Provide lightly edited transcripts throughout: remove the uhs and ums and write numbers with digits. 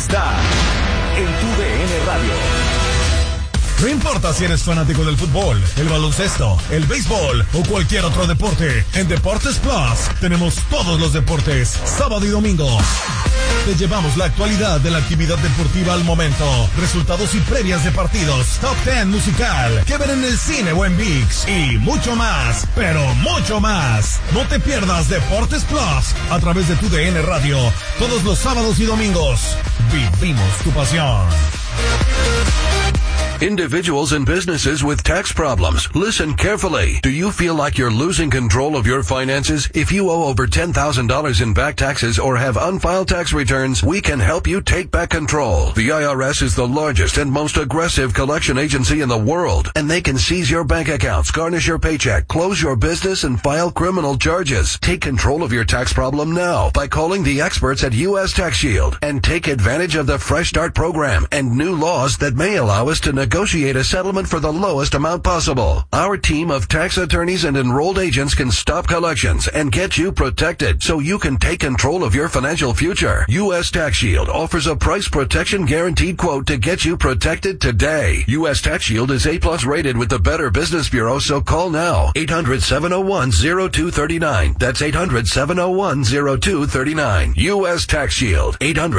está en tu DN Radio. No importa si eres fanático del fútbol, el baloncesto, el béisbol o cualquier otro deporte, en Deportes Plus tenemos todos los deportes, sábado y domingo. Te llevamos la actualidad de la actividad deportiva al momento, resultados y previas de partidos, top 10 musical, que ver en el cine o en ViX y mucho más, pero mucho más. No te pierdas Deportes Plus a través de tu DN Radio, todos los sábados y domingos. Vivimos tu pasión. Individuals and businesses with tax problems, listen carefully. Do you feel like you're losing control of your finances? If you owe over $10,000 in back taxes or have unfiled tax returns, we can help you take back control. The IRS is the largest and most aggressive collection agency in the world, and they can seize your bank accounts, garnish your paycheck, close your business, and file criminal charges. Take control of your tax problem now by calling the experts at U.S. Tax Shield and take advantage of the Fresh Start program and new laws that may allow us to negotiate a settlement for the lowest amount possible. Our team of tax attorneys and enrolled agents can stop collections and get you protected so you can take control of your financial future. U.S. Tax Shield offers a price protection guaranteed quote to get you protected today. U.S. Tax Shield is A+ rated with the Better Business Bureau, so call now. 800-701-0239. That's 800-701-0239. U.S. Tax Shield.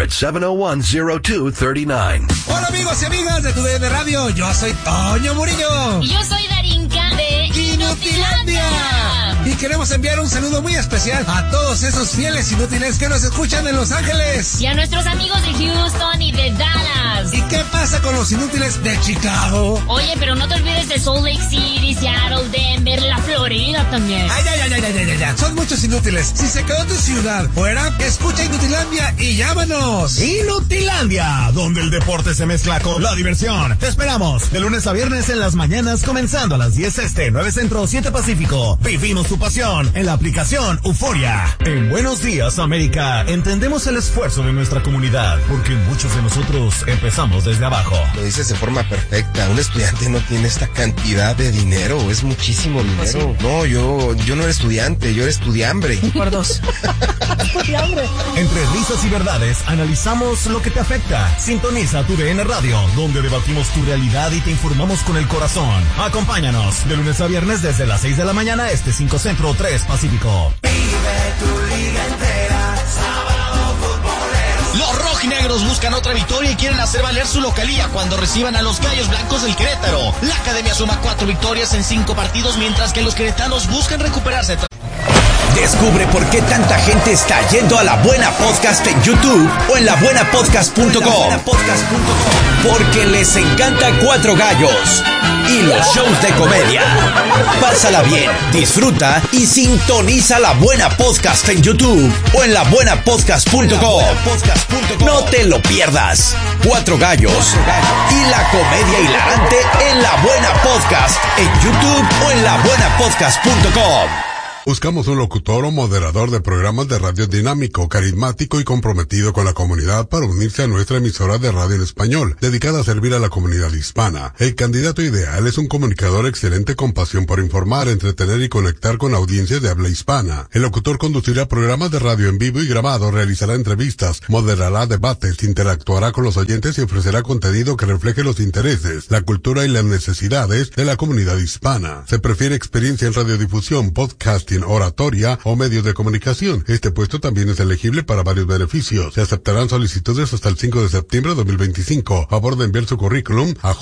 800-701-0239. Hola amigos y amigas de tu DN Radio. Yo soy Toño Murillo. Y yo soy Darinka de Inutilandia. Y queremos enviar un saludo muy especial a todos esos fieles inútiles que nos escuchan en Los Ángeles. Y a nuestros amigos de Houston y de Dallas. ¿Y qué pasa con los inútiles de Chicago? Oye, pero no te olvides de Salt Lake City, Seattle, Denver, la Florida también. Ay. Son muchos inútiles. Si se quedó tu ciudad fuera, escucha Inutilandia y llámanos. Inutilandia, donde el deporte se mezcla con la diversión. Te esperamos de lunes a viernes en las mañanas, comenzando a las 10 este, 9 centro, 7 pacífico. Vivimos tu pasión en la aplicación Euforia. En Buenos Días, América, entendemos el esfuerzo de nuestra comunidad, porque muchos de nosotros empezamos desde abajo. Lo dices de forma perfecta. Un estudiante no tiene esta cantidad de dinero. Es muchísimo dinero. ¿Sí? No, yo no era estudiante, yo era estudiambre. Por dos. Estudiambre. Entre risas y verdades, analizamos lo que te afecta. Sintoniza tu DN Radio, donde debatimos tu realidad y te informamos con el corazón. Acompáñanos de lunes a viernes desde las 6 de la mañana, 5 Centro, 3 Pacífico. Vive tu liga entera, sábado futbolero. Los rojinegros buscan otra victoria y quieren hacer valer su localía cuando reciban a los Gallos Blancos del Querétaro. La academia suma 4 victorias en 5 partidos, mientras que los queretanos buscan recuperarse. Descubre por qué tanta gente está yendo a La Buena Podcast en YouTube o en labuenapodcast.com. Porque les encanta Cuatro Gallos y los shows de comedia. Pásala bien, disfruta y sintoniza La Buena Podcast en YouTube o en labuenapodcast.com. No te lo pierdas. Cuatro Gallos y la comedia hilarante en La Buena Podcast en YouTube o en labuenapodcast.com. Buscamos un locutor o moderador de programas de radio dinámico, carismático y comprometido con la comunidad para unirse a nuestra emisora de radio en español, dedicada a servir a la comunidad hispana. El candidato ideal es un comunicador excelente con pasión por informar, entretener y conectar con audiencias de habla hispana. El locutor conducirá programas de radio en vivo y grabado, realizará entrevistas, moderará debates, interactuará con los oyentes y ofrecerá contenido que refleje los intereses, la cultura y las necesidades de la comunidad hispana. Se prefiere experiencia en radiodifusión, podcasting, oratoria o medios de comunicación. Este puesto también es elegible para varios beneficios. Se aceptarán solicitudes hasta el 5 de septiembre de 2025. Favor de enviar su currículum a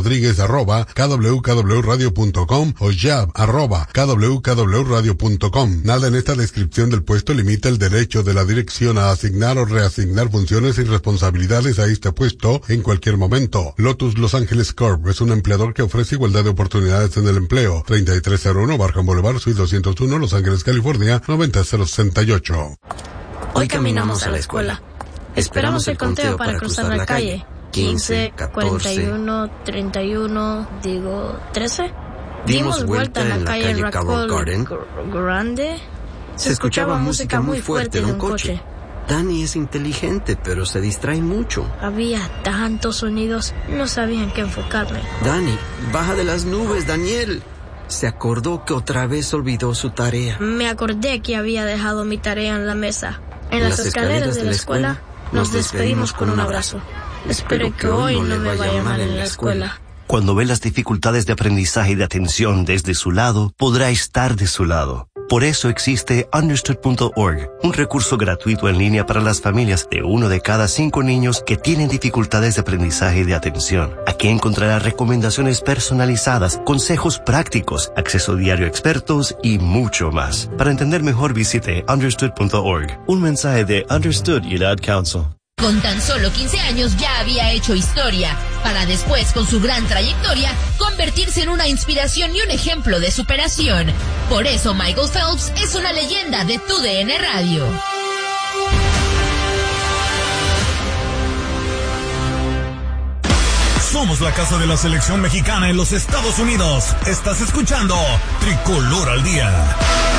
jrodriguez@kwkwradio.com o jab@kwkwradio.com. Nada en esta descripción del puesto limita el derecho de la dirección a asignar o reasignar funciones y responsabilidades a este puesto en cualquier momento. Lotus Los Ángeles Corp es un empleador que ofrece igualdad de oportunidades en el empleo. 3301 Barham Boulevard, Suite 201, Los Ángeles, California, 90068. Hoy caminamos a la escuela. Esperamos el conteo para cruzar la calle. 15, 41, 31, 13. Dimos vuelta en la calle Rockwell Garden. Grande. Se escuchaba música muy fuerte de un coche. Dani es inteligente, pero se distrae mucho. Había tantos sonidos, no sabía en qué enfocarme. Dani, baja de las nubes, Daniel. Se acordó que otra vez olvidó su tarea. Me acordé que había dejado mi tarea en la mesa. En las escaleras de la escuela Nos despedimos con un abrazo. Espero que hoy no me vaya mal en la escuela. Cuando ve las dificultades de aprendizaje y de atención desde su lado, podrá estar de su lado. Por eso existe Understood.org, un recurso gratuito en línea para las familias de 1 de cada 5 niños que tienen dificultades de aprendizaje y de atención. Aquí encontrará recomendaciones personalizadas, consejos prácticos, acceso diario a expertos y mucho más. Para entender mejor, visite Understood.org. Un mensaje de Understood y el Ad Council. Con tan solo 15 años ya había hecho historia, para después, con su gran trayectoria, convertirse en una inspiración y un ejemplo de superación. Por eso Michael Phelps es una leyenda de TUDN Radio. Somos la casa de la selección mexicana en los Estados Unidos. Estás escuchando Tricolor al Día.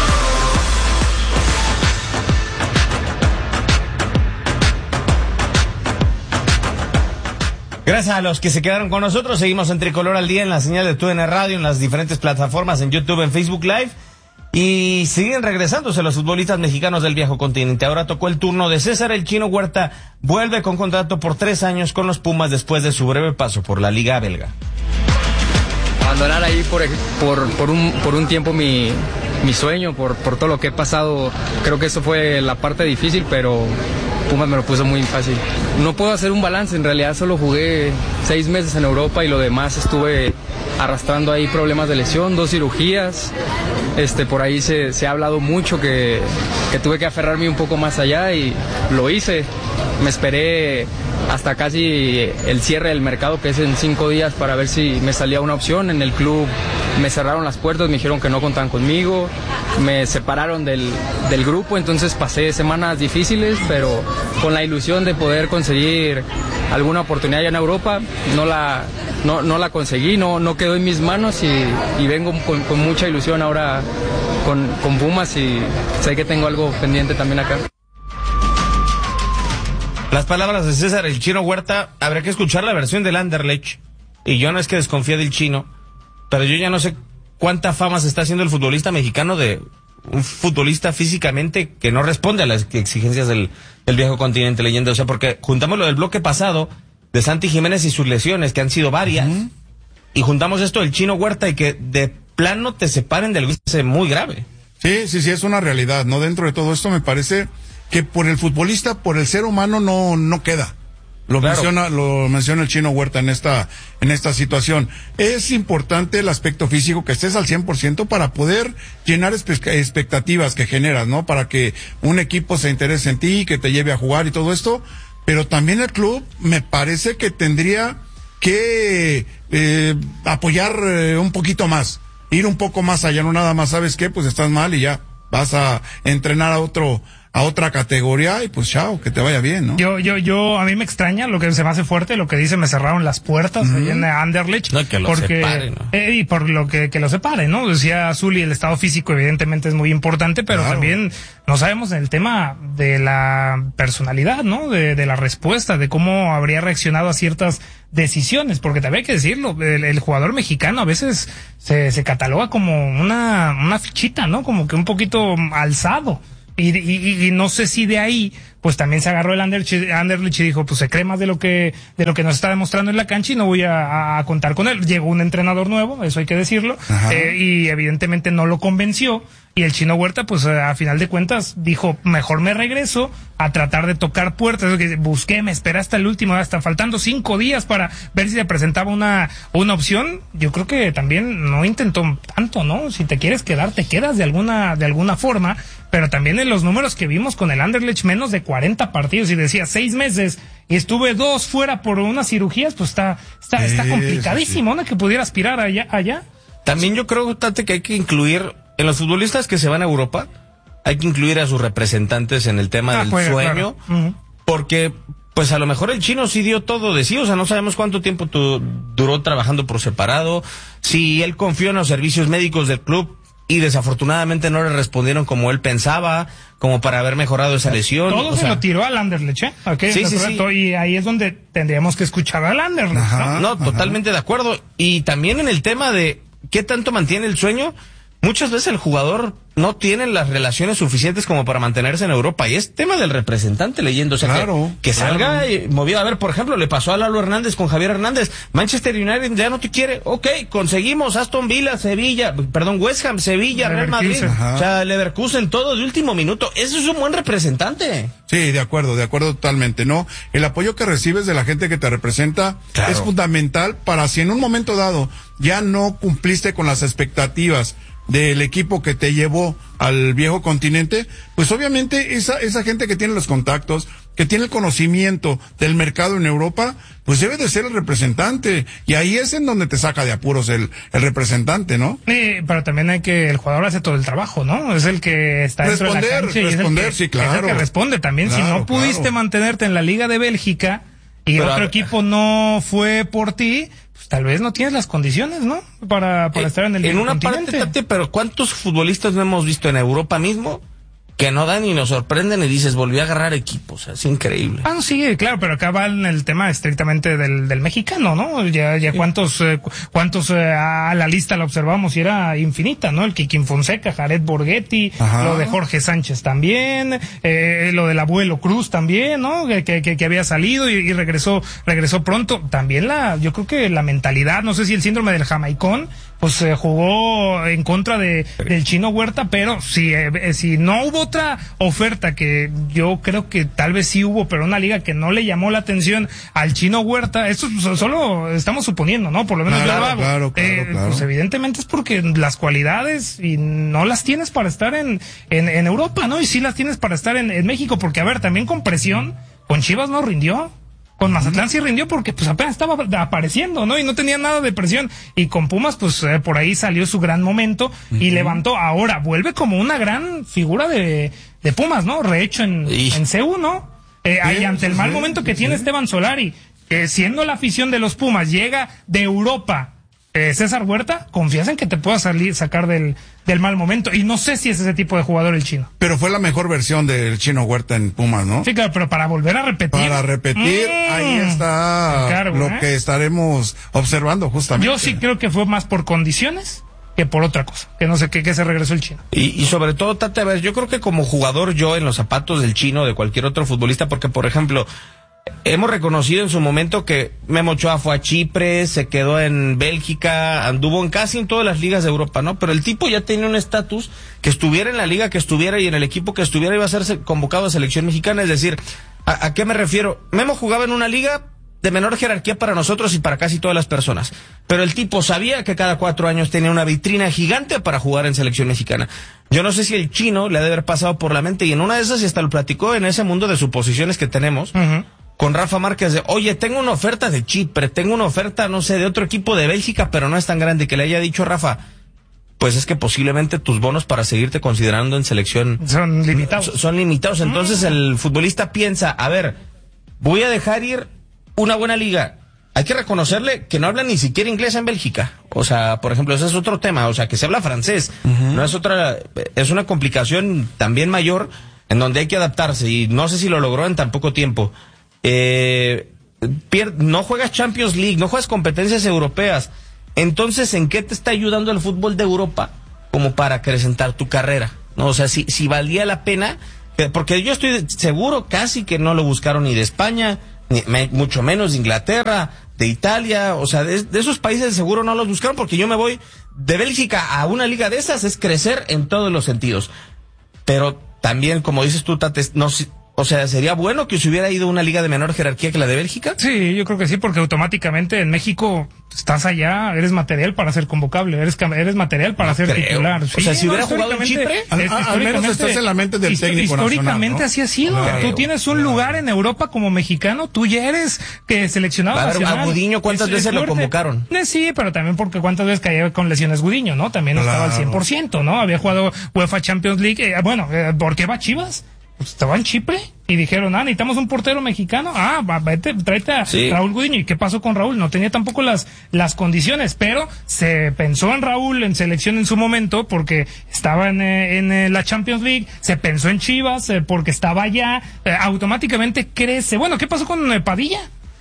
Gracias a los que se quedaron con nosotros. Seguimos en Tricolor al Día en la señal de TUDN Radio, en las diferentes plataformas, en YouTube, en Facebook Live. Y siguen regresándose los futbolistas mexicanos del viejo continente. Ahora tocó el turno de César El Chino Huerta. Vuelve con contrato por 3 años con los Pumas después de su breve paso por la Liga Belga. Abandonar ahí por un tiempo mi sueño, por todo lo que he pasado. Creo que eso fue la parte difícil, pero Pumas me lo puso muy fácil. No puedo hacer un balance, en realidad solo jugué 6 meses en Europa y lo demás estuve arrastrando ahí problemas de lesión, 2 cirugías. Por ahí se ha hablado mucho que tuve que aferrarme un poco más allá y lo hice. Me esperé hasta casi el cierre del mercado, que es en 5 días, para ver si me salía una opción. En el club me cerraron las puertas, me dijeron que no contaban conmigo, me separaron del grupo, entonces pasé semanas difíciles, pero con la ilusión de poder conseguir alguna oportunidad allá en Europa. No la conseguí, no quedó en mis manos y vengo con mucha ilusión ahora con Pumas y sé que tengo algo pendiente también acá. Las palabras de César El Chino Huerta, habrá que escuchar la versión del Anderlecht. Y yo no es que desconfíe del Chino, pero yo ya no sé cuánta fama se está haciendo el futbolista mexicano de un futbolista físicamente que no responde a las exigencias del viejo continente, leyenda. O sea, porque juntamos lo del bloque pasado de Santi Jiménez y sus lesiones, que han sido varias, y juntamos esto del Chino Huerta y que de plano te separen del es muy grave. Sí, es una realidad, ¿no? Dentro de todo esto me parece que por el futbolista, por el ser humano no queda. Lo menciona el Chino Huerta en esta situación. Es importante el aspecto físico, que estés al 100% para poder llenar expectativas que generas, ¿no? Para que un equipo se interese en ti, que te lleve a jugar y todo esto. Pero también el club me parece que tendría que apoyar un poquito más, ir un poco más allá, no nada más, ¿sabes qué? Pues estás mal y ya vas a entrenar a otra categoría y pues chao, que te vaya bien, ¿no? Yo a mí me extraña lo que se me hace fuerte, lo que dice me cerraron las puertas ahí en Anderlecht. No, que lo separe, ¿no? Y por lo que lo separe, ¿no? Decía Zuli, el estado físico evidentemente es muy importante, pero también no sabemos el tema de la personalidad, ¿no? De la respuesta, de cómo habría reaccionado a ciertas decisiones, porque también hay que decirlo, el jugador mexicano a veces se cataloga como una fichita, ¿no? Como que un poquito alzado. Y no sé si de ahí, pues también se agarró el Anderlecht y dijo, pues se cree más de lo que nos está demostrando en la cancha y no voy a contar con él. Llegó un entrenador nuevo, eso hay que decirlo, y evidentemente no lo convenció. Y el Chino Huerta, pues a final de cuentas, dijo, mejor me regreso a tratar de tocar puertas. Busqué, me esperé hasta el último, hasta faltando 5 días para ver si se presentaba una opción. Yo creo que también no intentó tanto, ¿no? Si te quieres quedar, te quedas de alguna forma. Pero también en los números que vimos con el Anderlecht, menos de 40 partidos, y decía 6 meses, y estuve 2 fuera por unas cirugías, pues está complicadísimo, ¿no? Que pudiera aspirar allá. También yo creo, Tate, que hay que incluir, en los futbolistas que se van a Europa, hay que incluir a sus representantes en el tema del sueño, claro. Porque pues a lo mejor el Chino sí dio todo de sí, o sea, no sabemos cuánto tiempo duró trabajando por separado, si él confió en los servicios médicos del club y desafortunadamente no le respondieron como él pensaba, como para haber mejorado esa lesión. Todo se lo tiró al Anderlecht, ¿eh? Okay, sí. Y ahí es donde tendríamos que escuchar al Anderlecht. No, totalmente de acuerdo. Y también en el tema de qué tanto mantiene el sueño, muchas veces el jugador no tienen las relaciones suficientes como para mantenerse en Europa. Y es tema del representante leyendo. O sea, claro, que salga movido. A ver, por ejemplo, le pasó a Lalo Hernández con Javier Hernández. Manchester United ya no te quiere. Ok, conseguimos Aston Villa, West Ham, Sevilla, Real Madrid. O sea, Leverkusen, todo de último minuto. Eso es un buen representante. Sí, de acuerdo totalmente, ¿no? El apoyo que recibes de la gente que te representa es fundamental para si en un momento dado ya no cumpliste con las expectativas del equipo que te llevó al viejo continente, pues obviamente esa gente que tiene los contactos, que tiene el conocimiento del mercado en Europa, pues debe de ser el representante, y ahí es en donde te saca de apuros el representante, ¿no? Pero también el jugador hace todo el trabajo, ¿no? Es el que está dentro de la cancha y sí, claro. Es el que responde también. Claro, si no pudiste mantenerte en la Liga de Bélgica y otro equipo no fue por ti, pues tal vez no tienes las condiciones, ¿no? Para estar en el en una continente. parte, Tate, pero ¿cuántos futbolistas no hemos visto en Europa mismo que no dan y nos sorprenden y dices, volví a agarrar equipos? Es increíble. No, sí, claro, pero acá va en el tema estrictamente del mexicano, ¿no? Ya cuántos a la lista la observamos y era infinita, ¿no? El Kikín Fonseca, Jared Borghetti, lo de Jorge Sánchez también, lo del Abuelo Cruz también, ¿no? Que había salido y regresó pronto. También yo creo que la mentalidad, no sé si el síndrome del jamaicón, pues jugó en contra del Chino Huerta, pero si no hubo otra oferta, que yo creo que tal vez sí hubo, pero una liga que no le llamó la atención al Chino Huerta, esto solo estamos suponiendo, ¿no? Por lo menos yo lo hago. Claro. Pues evidentemente es porque las cualidades y no las tienes para estar en Europa, ¿no? Y sí las tienes para estar en México, porque a ver, también con presión, con Chivas no rindió. Con Mazatlán sí rindió porque pues apenas estaba apareciendo, ¿no? Y no tenía nada de presión. Y con Pumas, pues por ahí salió su gran momento y levantó. Ahora vuelve como una gran figura de Pumas, ¿no? Rehecho en CU, ¿no? Y ante el mal momento que tiene Esteban Solari, siendo la afición de los Pumas, llega de Europa César Huerta, confías en que te pueda sacar del mal momento, y no sé si es ese tipo de jugador el Chino. Pero fue la mejor versión del Chino Huerta en Pumas, ¿no? Sí, claro, pero para volver a repetir. Ahí está lo que estaremos observando justamente. Yo sí creo que fue más por condiciones que por otra cosa, que no sé qué se regresó el Chino. Y sobre todo, Tate, a ver, yo creo que como jugador, yo en los zapatos del Chino, de cualquier otro futbolista, porque por ejemplo, hemos reconocido en su momento que Memo Ochoa fue a Chipre, se quedó en Bélgica, anduvo casi en todas las ligas de Europa, ¿no? Pero el tipo ya tenía un estatus que estuviera en la liga que estuviera y en el equipo que estuviera iba a ser convocado a selección mexicana. Es decir, ¿a qué me refiero? Memo jugaba en una liga de menor jerarquía para nosotros y para casi todas las personas, pero el tipo sabía que cada 4 años tenía una vitrina gigante para jugar en selección mexicana. Yo no sé si el Chino le ha de haber pasado por la mente, y en una de esas, y hasta lo platicó en ese mundo de suposiciones que tenemos, con Rafa Márquez, de, oye, tengo una oferta de Chipre, tengo una oferta, no sé, de otro equipo de Bélgica, pero no es tan grande, que le haya dicho Rafa, pues es que posiblemente tus bonos para seguirte considerando en selección son limitados. Son limitados. Entonces el futbolista piensa, a ver, voy a dejar ir una buena liga. Hay que reconocerle que no habla ni siquiera inglés en Bélgica. O sea, por ejemplo, ese es otro tema. O sea, que se habla francés. No es otra, es una complicación también mayor en donde hay que adaptarse, y no sé si lo logró en tan poco tiempo. No juegas Champions League, no juegas competencias europeas. Entonces, ¿en qué te está ayudando el fútbol de Europa como para acrecentar tu carrera? ¿No? O sea, si valía la pena, porque yo estoy seguro casi que no lo buscaron ni de España, ni mucho menos de Inglaterra, de Italia. O sea, de esos países de seguro no los buscaron, porque yo me voy de Bélgica a una liga de esas, es crecer en todos los sentidos. Pero también, como dices tú, Tate, no, o sea, ¿sería bueno que se hubiera ido a una liga de menor jerarquía que la de Bélgica? Sí, yo creo que sí, porque automáticamente en México estás allá, eres material para ser convocable, eres material para ser titular. Sí, o sea, si hubiera jugado en Chipre, al menos estás en la mente del técnico históricamente nacional, ¿no? Así ha sido. Claro, tú tienes un lugar en Europa como mexicano, tú ya eres seleccionado nacional. A Gudiño, ¿cuántas veces lo convocaron? Sí, pero también porque cuántas veces caía con lesiones Gudiño, ¿no? También no estaba al 100%, ¿no? Había jugado UEFA Champions League. ¿Por qué va Chivas? Pues estaba en Chipre y dijeron, necesitamos un portero mexicano. Vete, tráete a Raúl Gudiño. ¿Y qué pasó con Raúl? No tenía tampoco las condiciones, pero se pensó en Raúl en selección en su momento porque estaba en la Champions League, se pensó en Chivas porque estaba allá, automáticamente crece. Bueno, ¿qué pasó con Padilla?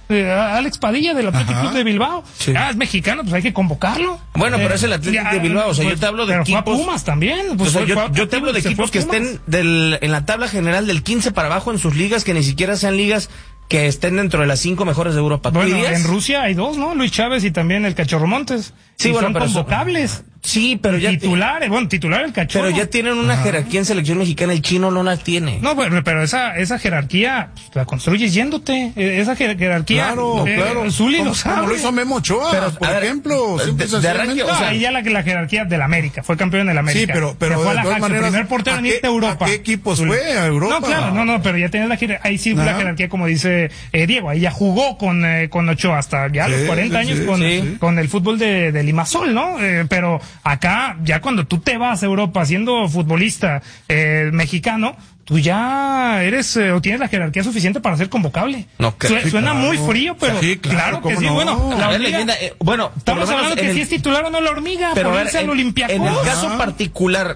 Alex Padilla del Atlético Club de Bilbao. Sí. Es mexicano, pues hay que convocarlo. Bueno, pero es el Atlético de Bilbao, o sea, yo te hablo de equipos... Fue a Pumas también. Pues o sea, yo te hablo de equipos que estén en la tabla general del 15 para abajo en sus ligas, que ni siquiera sean ligas que estén dentro de las 5 mejores de Europa. Bueno, en Rusia hay 2, ¿no? Luis Chávez y también el Cachorro Montes. Sí, bueno, son pero convocables. Sí, pero ya... Titular el Cachorro. Pero ya tienen una jerarquía en selección mexicana, el Chino no la tiene. No, pero esa jerarquía pues, la construyes yéndote. Esa jerarquía... Claro. Zuli lo sabe. Como lo hizo Memo Ochoa, por ejemplo. De arranque, o sea, ahí ya la jerarquía del América. Fue campeón del América. Sí, pero fue de todas maneras, primer portero en irte a Europa. ¿A qué equipos fue? ¿A Europa? No, claro, pero ya tienes la jerarquía. Ahí sí la jerarquía, como dice Diego. Ahí ya jugó con Ochoa hasta ya los 40 años con el fútbol de Limassol, ¿no? Pero acá, ya cuando tú te vas a Europa siendo futbolista mexicano, tú ya eres o tienes la jerarquía suficiente para ser convocable. No, suena muy frío, pero sí, claro que sí. No. Bueno, la hormiga, bueno, estamos hablando que si es titular o no la hormiga, pero por irse al Olympiacos. En el caso particular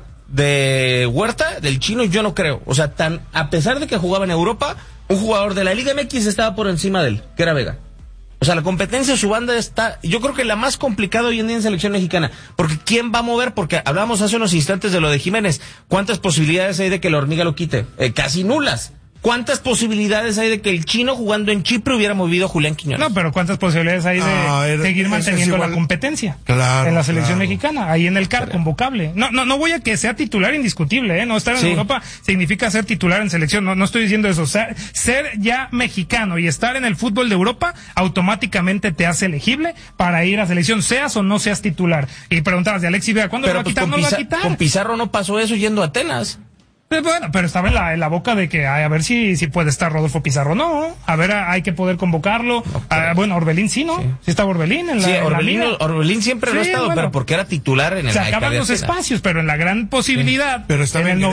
de Huerta, del Chino, yo no creo. O sea, a pesar de que jugaba en Europa, un jugador de la Liga MX estaba por encima de él, que era Vega. O sea, la competencia, su banda está, yo creo que la más complicada hoy en día en selección mexicana. Porque ¿quién va a mover? Porque hablábamos hace unos instantes de lo de Jiménez. ¿Cuántas posibilidades hay de que la hormiga lo quite? Casi nulas. ¿Cuántas posibilidades hay de que el Chino jugando en Chipre hubiera movido a Julián Quiñones? No, pero ¿cuántas posibilidades hay de seguir manteniendo la competencia en la selección mexicana? Ahí en el CAR, convocable. No voy a que sea titular indiscutible, No estar en Europa significa ser titular en selección. No estoy diciendo eso. O sea, ser ya mexicano y estar en el fútbol de Europa automáticamente te hace elegible para ir a selección, seas o no seas titular. Y preguntabas de Alexis Vega, ¿cuándo lo va a quitar? No lo va a quitar. Con Pizarro no pasó eso yendo a Atenas. Bueno, pero estaba en la boca de que a ver si puede estar Rodolfo Pizarro, no, a ver, hay que poder convocarlo. Bueno, Orbelín sí, ¿no? Sí estaba Orbelín en la Orbelín siempre lo ha estado, pero porque era titular en el... Se acaban los espacios, pero en la gran posibilidad, pero en el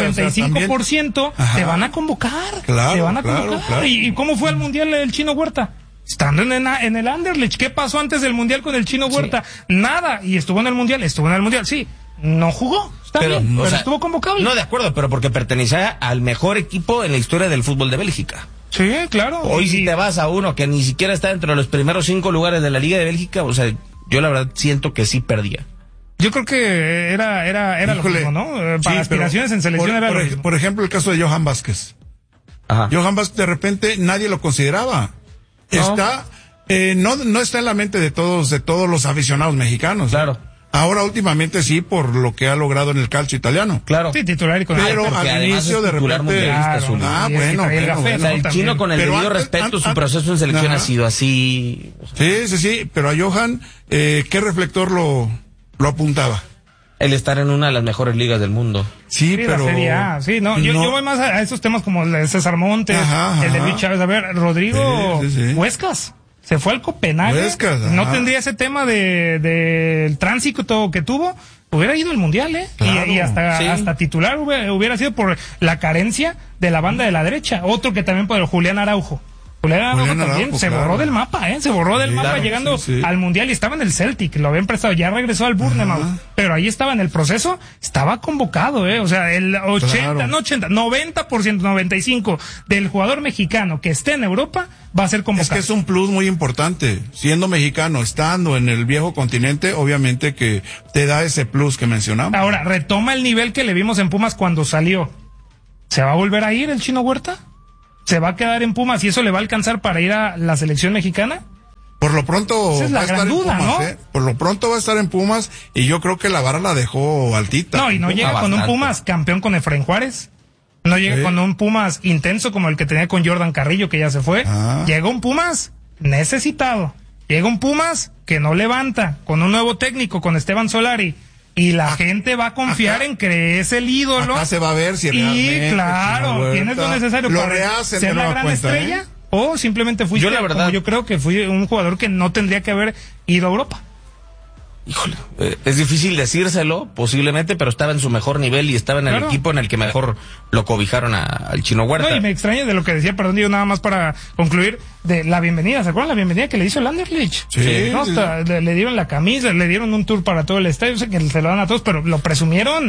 90-95% te van a convocar. Claro, te van a convocar. Claro. ¿Y cómo fue al Mundial el Chino Huerta? Estando en el Anderlecht. ¿Qué pasó antes del Mundial con el Chino Huerta? Nada. Y estuvo en el Mundial, sí. No jugó. Pero estuvo convocable. No, de acuerdo, pero porque pertenecía al mejor equipo en la historia del fútbol de Bélgica. Sí, claro. Hoy si te vas a uno que ni siquiera está dentro de los primeros 5 lugares de la Liga de Bélgica, o sea, yo la verdad siento que sí perdía. Yo creo que era lo mismo, ¿no? Para aspiraciones en selección era lo mismo. Por ejemplo, el caso de Johan Vázquez. Ajá. Johan Vázquez de repente nadie lo consideraba. No está en la mente de todos los aficionados mexicanos. Claro. Ahora últimamente sí, por lo que ha logrado en el calcio italiano. Claro. Sí, titular y con pero al inicio de repente... bueno. El Chino con el debido respeto, su proceso en selección ha sido así. Sí, pero a Johan, ¿qué reflector lo apuntaba? El estar en una de las mejores ligas del mundo. Sí, pero... La Serie A, sí, yo voy más a esos temas como el de César Montes, el de Luis Chávez. A ver, Rodrigo Huescas. Se fue al Copenhague, no tendría ese tema del tránsito que tuvo, hubiera ido al Mundial, Claro, y hasta titular hubiera sido por la carencia de la banda de la derecha. Otro que también por Julián Araujo. Julián Araujo también se borró del mapa, se borró del mapa llegando al Mundial y estaba en el Celtic, lo habían prestado, ya regresó al Bournemouth, pero ahí estaba en el proceso, estaba convocado, o sea, el 90%, 95% del jugador mexicano que esté en Europa va a ser convocado. Es que es un plus muy importante, siendo mexicano, estando en el viejo continente, obviamente que te da ese plus que mencionamos. Ahora, retoma el nivel que le vimos en Pumas cuando salió. ¿Se va a volver a ir el Chino Huerta? ¿Se va a quedar en Pumas y eso le va a alcanzar para ir a la selección mexicana? Por lo pronto esa es la gran duda, Pumas, ¿no? Por lo pronto va a estar en Pumas y yo creo que la vara la dejó altita. No, y no llega con un Pumas campeón con Efraín Juárez. No llega con un Pumas intenso como el que tenía con Jordan Carrillo, que ya se fue. Llega un Pumas necesitado. Llega un Pumas que no levanta, con un nuevo técnico, con Esteban Solari. Y la gente va a confiar en que es el ídolo. Acá se va a ver si realmente... Y claro, tienes lo necesario para ser la gran estrella. O simplemente fuiste, yo la verdad, como yo creo que fui un jugador que no tendría que haber ido a Europa. Híjole, es difícil decírselo, posiblemente, pero estaba en su mejor nivel y estaba en el equipo en el que mejor lo cobijaron al Chino Huerta. No, y me extraña de lo que decía, perdón, yo nada más para concluir, de la bienvenida. ¿Se acuerdan la bienvenida que le hizo el Anderlecht? Sí. ¿No? Le dieron la camisa, le dieron un tour para todo el estadio, sé que se lo dan a todos, pero lo presumieron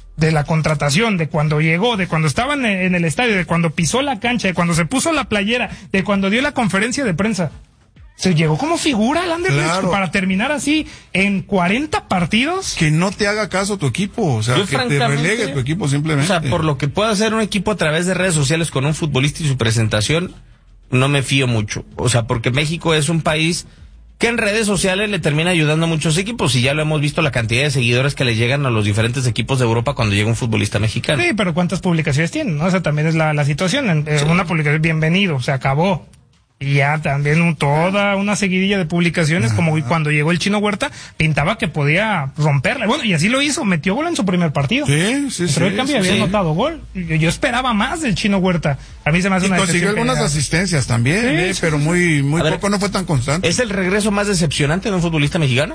de la contratación, de cuando llegó, de cuando estaba en el estadio, de cuando pisó la cancha, de cuando se puso la playera, de cuando dio la conferencia de prensa. Se llegó como figura al Anderlecht para terminar así en 40 partidos. Que no te haga caso tu equipo, o sea, que te relegue tu equipo simplemente. O sea, por lo que pueda hacer un equipo a través de redes sociales con un futbolista y su presentación, no me fío mucho. O sea, porque México es un país que en redes sociales le termina ayudando a muchos equipos, y ya lo hemos visto la cantidad de seguidores que le llegan a los diferentes equipos de Europa cuando llega un futbolista mexicano. Sí, pero ¿cuántas publicaciones tienen? ¿No? O sea, también es la situación. Una publicación, bienvenido, se acabó. Y ya también toda una seguidilla de publicaciones, como cuando llegó el Chino Huerta, pintaba que podía romperla. Bueno, y así lo hizo, metió gol en su primer partido. Sí. Pero el cambio había anotado gol. Yo esperaba más del Chino Huerta. A mí se me hace una consiguió algunas asistencias también, pero muy poco, no fue tan constante. ¿Es el regreso más decepcionante de un futbolista mexicano?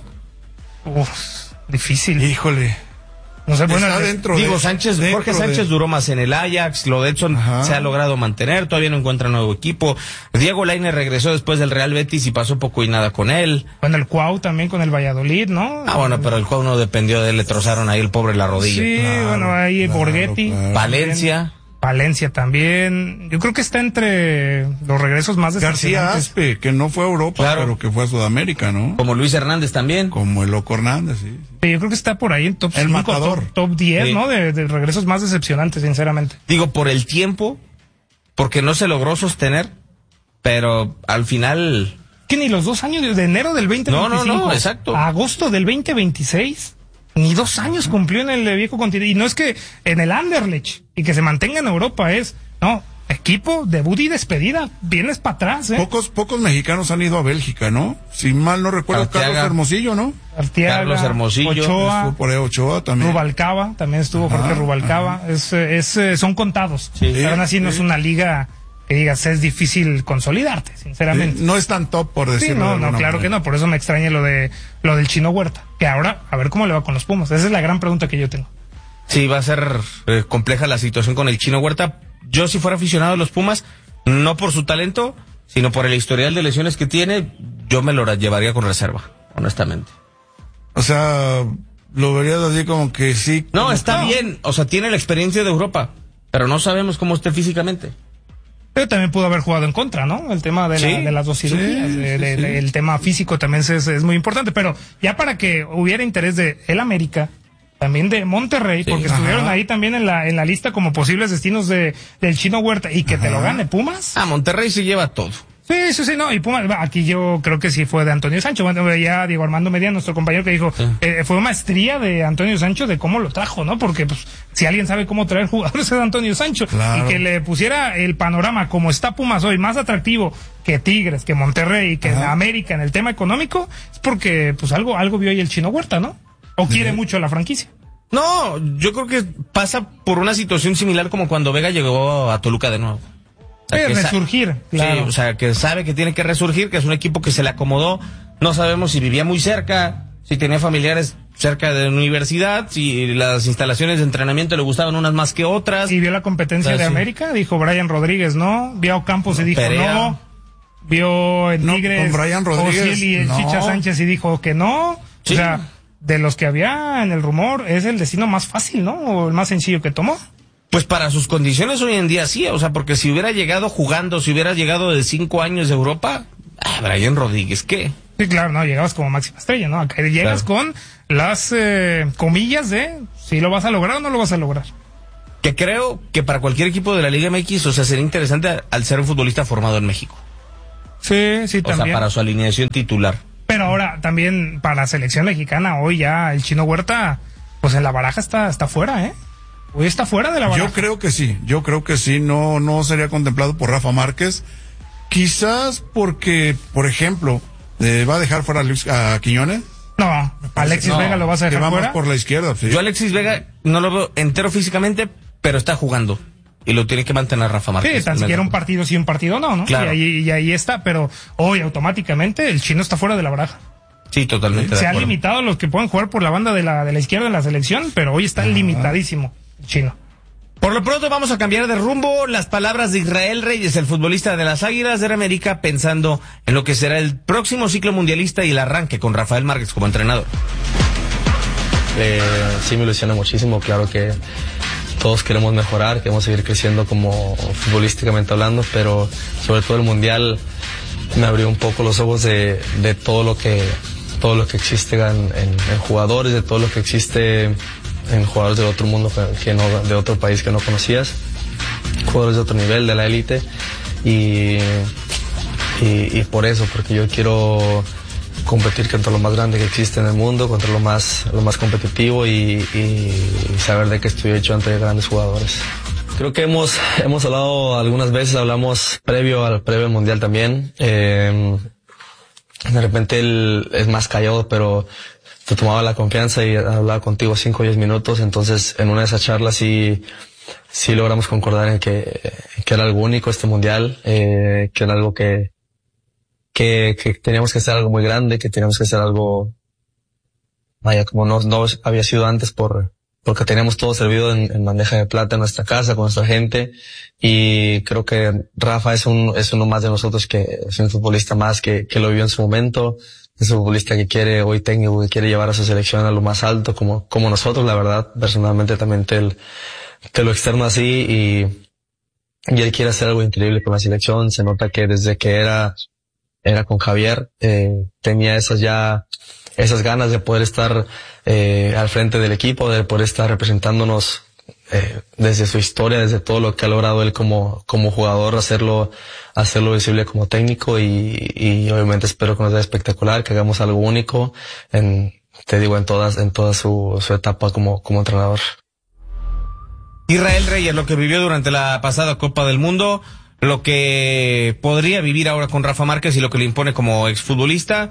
Difícil. Híjole. No sé, bueno, Jorge Sánchez duró más en el Ajax, lo de Edson se ha logrado mantener, todavía no encuentra nuevo equipo. Diego Lainez regresó después del Real Betis y pasó poco y nada con él. Bueno, el Cuau también con el Valladolid, ¿no? Bueno, pero el Cuau no dependió de él, le trozaron ahí el pobre la rodilla. Sí, bueno, ahí Borghetti. Valencia también. Yo creo que está entre los regresos más decepcionantes. García Aspe, que no fue a Europa, pero que fue a Sudamérica, ¿no? Como Luis Hernández también. Como el Loco Hernández, sí. Yo creo que está por ahí en top 5, top 10, ¿no? De regresos más decepcionantes, sinceramente. Digo, por el tiempo, porque no se logró sostener, pero al final... Que ni los 2 años, de enero del 2025 no, exacto. a agosto del 2026... Ni 2 años cumplió en el viejo continente. Y no es que en el Anderlecht y que se mantenga en Europa, equipo, debut y despedida. Vienes para atrás, Pocos mexicanos han ido a Bélgica, ¿no? Si mal no recuerdo, Arteaga, Carlos Hermosillo, ¿no? Arteaga, Carlos Hermosillo. Ochoa, por ahí Ochoa también. Rubalcaba, también estuvo Jorge Rubalcaba. Son contados. Sí. Pero aún así no es una liga que digas, es difícil consolidarte, sinceramente. No es tan top, por decirlo. No, claro que no, por eso me extraña lo del Chino Huerta, que ahora, a ver cómo le va con los Pumas. Esa es la gran pregunta que yo tengo. Sí, va a ser compleja la situación con el Chino Huerta. Yo, si fuera aficionado a los Pumas, no por su talento, sino por el historial de lesiones que tiene, yo me lo llevaría con reserva, honestamente. O sea, lo verías así como que sí. No, está bien, o sea, tiene la experiencia de Europa, pero no sabemos cómo esté físicamente. Pero también pudo haber jugado en contra, ¿no? El tema de las 2 cirugías, el tema físico también es muy importante, pero ya para que hubiera interés de el América, también de Monterrey, porque estuvieron ahí también en la lista como posibles destinos del Chino Huerta, y que te lo gane Pumas. Monterrey se lleva todo. Sí, no, y Pumas, aquí yo creo que sí fue de Antonio Sancho. Bueno, ya Diego Armando Medina, nuestro compañero, que dijo, fue maestría de Antonio Sancho de cómo lo trajo, ¿no? Porque, pues, si alguien sabe cómo traer jugadores es Antonio Sancho. Claro. Y que le pusiera el panorama como está Pumas hoy, más atractivo que Tigres, que Monterrey, que América en el tema económico, es porque, pues, algo vio ahí el Chino Huerta, ¿no? O quiere mucho la franquicia. No, yo creo que pasa por una situación similar como cuando Vega llegó a Toluca de nuevo. O sea, resurgir, claro. Sí, o sea, que sabe que tiene que resurgir, que es un equipo que se le acomodó. No sabemos si vivía muy cerca, si tenía familiares cerca de la universidad, si las instalaciones de entrenamiento le gustaban unas más que otras. Y vio la competencia de América, dijo Brian Rodríguez, ¿no? Vio a Ocampos y dijo Perea. No. Vio en Tigres, con Brian Rodríguez, y el Chicha Sánchez y dijo que no. Sí. O sea, de los que había en el rumor, es el destino más fácil, ¿no? O el más sencillo que tomó. Pues para sus condiciones hoy en día sí, o sea, porque si hubiera llegado jugando, si hubiera llegado de 5 años de Europa, Brian Rodríguez, ¿qué? Sí, claro, no, llegabas como máxima estrella, ¿no? Acá llegas con las comillas de si lo vas a lograr o no lo vas a lograr. Que creo que para cualquier equipo de la Liga MX, o sea, sería interesante al ser un futbolista formado en México. Sí, también. O sea, para su alineación titular. Pero ahora también para la selección mexicana, hoy ya el Chino Huerta, pues en la baraja está fuera, ¿eh? Hoy está fuera de la baraja. Yo creo que sí, no sería contemplado por Rafa Márquez. Quizás porque, por ejemplo, ¿va a dejar fuera a Quiñones? No, Alexis Vega lo vas a dejar fuera. Vamos por la izquierda, sí. Yo Alexis Vega no lo veo entero físicamente, pero está jugando. Y lo tiene que mantener Rafa Márquez. Sí, tan siquiera un partido sí, un partido no, Claro. Y ahí está, pero hoy automáticamente el Chino está fuera de la baraja. Sí, totalmente. Se ha limitado a los que pueden jugar por la banda de la izquierda en la selección, pero hoy está limitadísimo el Chino. Por lo pronto vamos a cambiar de rumbo. Las palabras de Israel Reyes, el futbolista de las Águilas del América, pensando en lo que será el próximo ciclo mundialista y el arranque con Rafael Márquez como entrenador. sí me ilusiona muchísimo. Claro que todos queremos mejorar, queremos seguir creciendo como futbolísticamente hablando, pero sobre todo el Mundial me abrió un poco los ojos de todo lo que existe en jugadores, de todo lo que existe en jugadores del otro mundo, de otro país que no conocías, jugadores de otro nivel, de la élite, y por eso, porque yo quiero competir contra lo más grande que existe en el mundo, contra lo más competitivo y saber de qué estoy hecho ante grandes jugadores. Creo que hemos hablado algunas veces, hablamos previo al Mundial también. De repente él es más callado, pero te tomaba la confianza y hablaba contigo 5 o 10 minutos. Entonces, en una de esas charlas sí logramos concordar en que era algo único este Mundial, que era algo que teníamos que hacer algo muy grande, que teníamos que hacer algo, como no había sido antes porque teníamos todo servido en bandeja de plata en nuestra casa, con nuestra gente, y creo que Rafa es uno más de nosotros, que es un futbolista más que lo vivió en su momento, es un futbolista que quiere, hoy técnico, que quiere llevar a su selección a lo más alto, como nosotros, la verdad, personalmente también te lo externo así, y él quiere hacer algo increíble con la selección. Se nota que desde que era con Javier, tenía esas ganas de poder estar al frente del equipo, de poder estar representándonos desde su historia, desde todo lo que ha logrado él como jugador, hacerlo visible como técnico, y obviamente espero que nos sea espectacular, que hagamos algo único en toda su etapa como entrenador. Israel Reyes, lo que vivió durante la pasada Copa del Mundo, lo que podría vivir ahora con Rafa Márquez y lo que le impone como exfutbolista.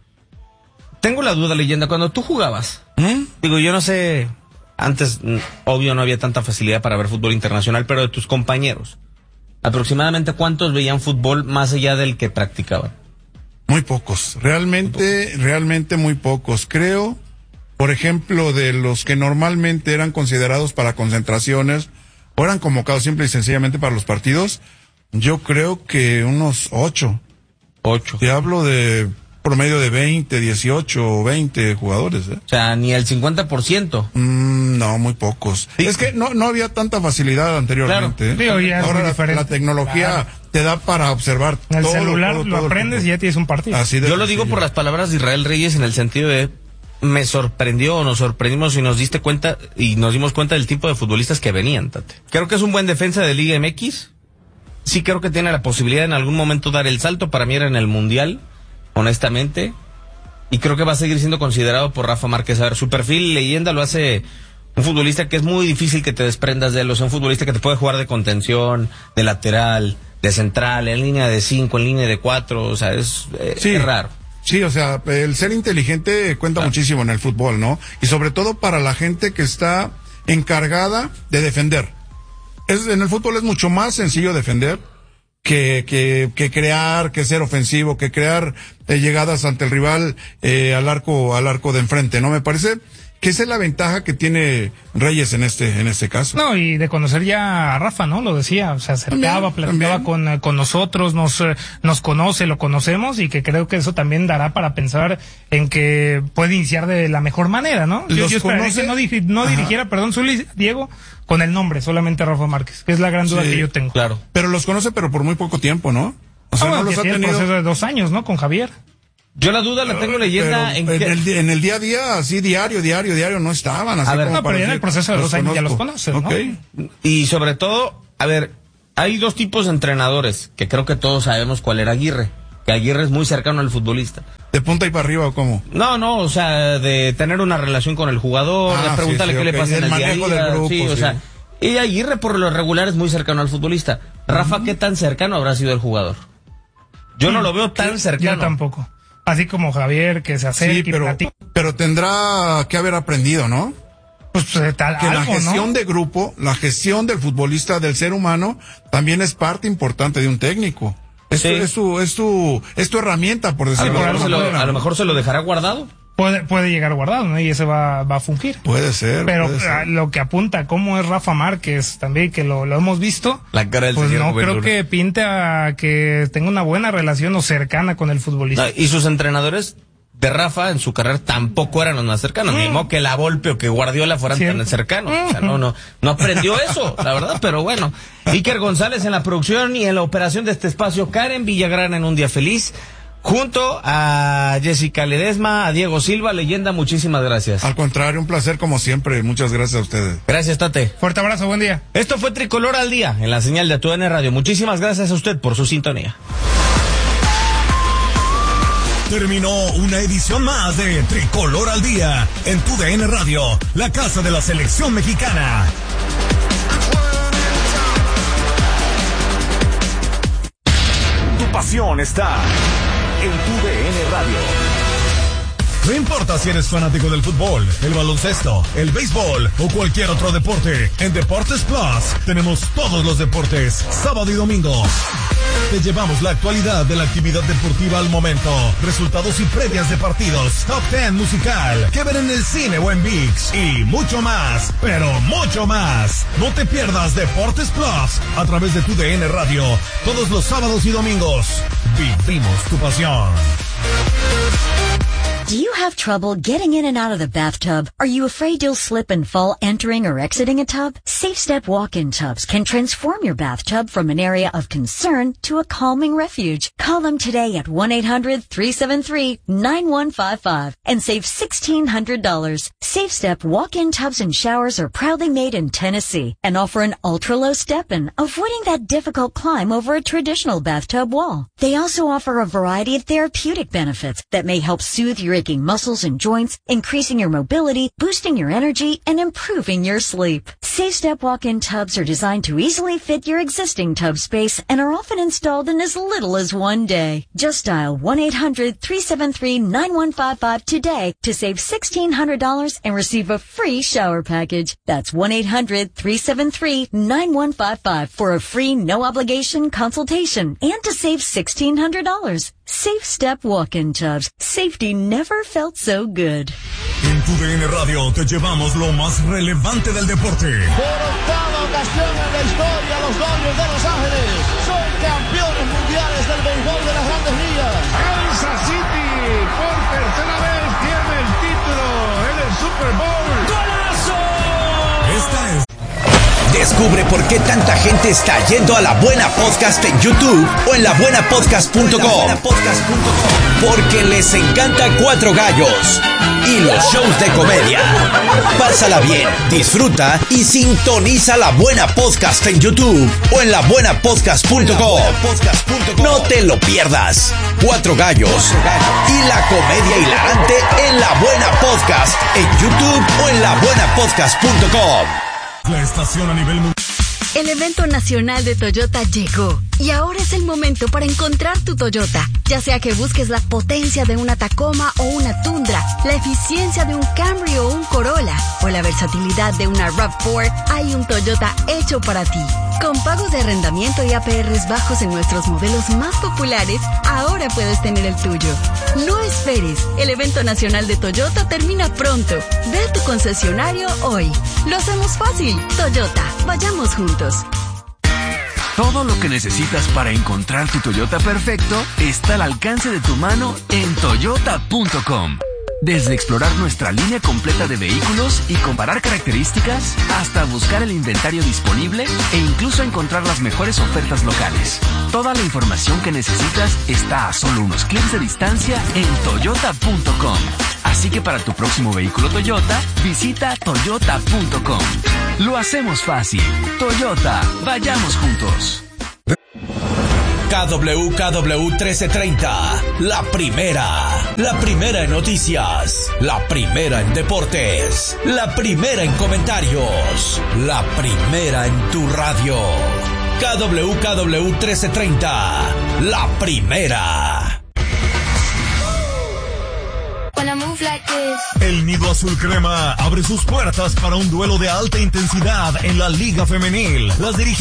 Tengo la duda, Leyenda, cuando tú jugabas, digo, yo no sé, antes, obvio, no había tanta facilidad para ver fútbol internacional, pero de tus compañeros, aproximadamente ¿cuántos veían fútbol más allá del que practicaban? Muy pocos, realmente muy pocos. Creo, por ejemplo, de los que normalmente eran considerados para concentraciones o eran convocados simple y sencillamente para los partidos, yo creo que unos 8. Te hablo de promedio de 20, 18 o 20 jugadores. O sea, ni el 50%. No, muy pocos. Sí. Es que no había tanta facilidad anteriormente. Claro. Ahora la tecnología te da para observar. En el celular lo aprendes y ya tienes un partido. Yo lo digo por las palabras de Israel Reyes, en el sentido de me sorprendió, o nos sorprendimos y nos dimos cuenta del tipo de futbolistas que venían, Tate. Creo que es un buen defensa de Liga MX. Sí, creo que tiene la posibilidad en algún momento dar el salto. Para mí era en el Mundial, honestamente, y creo que va a seguir siendo considerado por Rafa Márquez. A ver, su perfil Leyenda lo hace un futbolista que es muy difícil que te desprendas de él, o sea, un futbolista que te puede jugar de contención, de lateral, de central, en línea de 5, en línea de 4, o sea, es raro. Sí, o sea, el ser inteligente cuenta muchísimo en el fútbol, ¿no? Y sobre todo para la gente que está encargada de defender. En el fútbol es mucho más sencillo defender que crear, que ser ofensivo, que crear llegadas ante el rival al arco de enfrente, ¿no? Me parece que esa es la ventaja que tiene Reyes en este caso. No, y de conocer ya a Rafa, ¿no? Lo decía, o sea, acercaba, platicaba con nosotros, nos conoce, lo conocemos, y que creo que eso también dará para pensar en que puede iniciar de la mejor manera, ¿no? Yo esperaría que no dirigiera, Zuli, Diego, con el nombre, solamente Rafa Márquez, que es la gran duda que yo tengo. Claro. Pero los conoce, pero por muy poco tiempo, ¿no? O sea, no los ha tenido. El proceso de 2 años, ¿no? Con Javier. Yo la duda la tengo, Leyenda, en el día a día, así diario no estaban. Así, a ver, pero ya en el proceso de 2 años ya los conoces, ¿no? Okay. Y sobre todo, a ver, hay 2 tipos de entrenadores, que creo que todos sabemos cuál era Aguirre. Que Aguirre es muy cercano al futbolista. ¿De punta y para arriba o cómo? No, o sea, de tener una relación con el jugador, de preguntarle qué le pasa en el día a día. Del grupo, o sea, y Aguirre por lo regular es muy cercano al futbolista. Rafa, ¿qué tan cercano habrá sido el jugador? Yo no lo veo tan cercano. Yo tampoco. Así como Javier, que se acerca y platica. Pero tendrá que haber aprendido, ¿no? Pues que la gestión de grupo, la gestión del futbolista, del ser humano, también es parte importante de un técnico. Es tu herramienta, por decirlo de alguna manera. A lo mejor se lo dejará guardado. Puede llegar guardado, ¿no? Y ese va a fungir. Puede ser. Pero lo que apunta cómo es Rafa Márquez también, que lo hemos visto, la cara del pues señor no Juventud. Creo que pinte a que tenga una buena relación o cercana con el futbolista. Y sus entrenadores, de Rafa en su carrera tampoco eran los más cercanos. Ni modo que la Volpe o que Guardiola fueran tan cercanos. O sea, no aprendió eso, la verdad, pero bueno. Iker González en la producción y en la operación de este espacio, Karen Villagrana en Un Día Feliz, junto a Jessica Ledesma, a Diego Silva, leyenda, muchísimas gracias. Al contrario, un placer como siempre, muchas gracias a ustedes. Gracias, Tate. Fuerte abrazo, buen día. Esto fue Tricolor al Día, en la señal de TUDN Radio. Muchísimas gracias a usted por su sintonía. Terminó una edición más de Tricolor al Día en TUDN Radio, la casa de la selección mexicana. Tu pasión está en TUDN Radio. No importa si eres fanático del fútbol, el baloncesto, el béisbol o cualquier otro deporte, en Deportes Plus tenemos todos los deportes, sábado y domingo. Te llevamos la actualidad de la actividad deportiva al momento, resultados y previas de partidos, top 10 musical, que ver en el cine o en ViX y mucho más, pero mucho más. No te pierdas Deportes Plus a través de TUDN Radio, todos los sábados y domingos. Vivimos tu pasión. Do you have trouble getting in and out of the bathtub? Are you afraid you'll slip and fall entering or exiting a tub? Safe Step walk-in tubs can transform your bathtub from an area of concern to a calming refuge. Call them today at 1-800-373-9155 and save $1,600. Safe Step walk-in tubs and showers are proudly made in Tennessee and offer an ultra-low step-in, avoiding that difficult climb over a traditional bathtub wall. They also offer a variety of therapeutic benefits that may help soothe your aching muscles and joints, increasing your mobility, boosting your energy, and improving your sleep. Safe Step walk-in tubs are designed to easily fit your existing tub space and are often installed in as little as one day. Just dial 1-800-373-9155 today to save $1,600 and receive a free shower package. That's 1-800-373-9155 for a free no-obligation consultation and to save $1,600. Safe Step walk-in tubs. Safety never felt so good. En TUDN Radio te llevamos lo más relevante del deporte. Por octava ocasión en la historia, los Dodgers de Los Ángeles son campeones mundiales del béisbol de las Grandes Ligas. Kansas City por tercera vez tiene el título en el Super Bowl. ¡Golazo! Esta es... Descubre por qué tanta gente está yendo a La Buena Podcast en YouTube o en labuenapodcast.com. Porque les encanta Cuatro Gallos y los shows de comedia. Pásala bien, disfruta y sintoniza La Buena Podcast en YouTube o en labuenapodcast.com. No te lo pierdas. Cuatro Gallos y la comedia hilarante en La Buena Podcast en YouTube o en labuenapodcast.com. La estación a nivel mundial. El evento nacional de Toyota llegó y ahora es el momento para encontrar tu Toyota. Ya sea que busques la potencia de una Tacoma o una Tundra, la eficiencia de un Camry o un Corolla, o la versatilidad de una RAV4, hay un Toyota hecho para ti. Con pagos de arrendamiento y APRs bajos en nuestros modelos más populares, ahora puedes tener el tuyo. No esperes, el evento nacional de Toyota termina pronto. Ve a tu concesionario hoy. Lo hacemos fácil. Toyota, vayamos juntos. Todo lo que necesitas para encontrar tu Toyota perfecto está al alcance de tu mano en toyota.com. Desde explorar nuestra línea completa de vehículos y comparar características, hasta buscar el inventario disponible e incluso encontrar las mejores ofertas locales. Toda la información que necesitas está a solo unos clics de distancia en toyota.com. Así que para tu próximo vehículo Toyota, visita toyota.com. Lo hacemos fácil. Toyota, vayamos juntos. KWKW 1330, la primera en noticias, la primera en deportes, la primera en comentarios, la primera en tu radio. KWKW 1330, la primera. El Nido Azul Crema abre sus puertas para un duelo de alta intensidad en la Liga Femenil. Las